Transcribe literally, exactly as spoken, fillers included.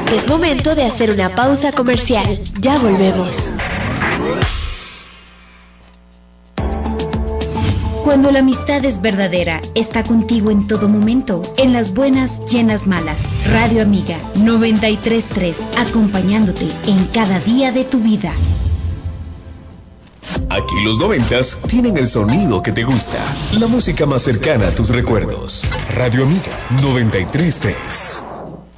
Es momento de hacer una pausa comercial. Ya volvemos. Cuando la amistad es verdadera, está contigo en todo momento, en las buenas y en las malas. Radio Amiga noventa y tres punto tres, acompañándote en cada día de tu vida. Aquí los noventas tienen el sonido que te gusta, la música más cercana a tus recuerdos. Radio Amiga noventa y tres punto tres.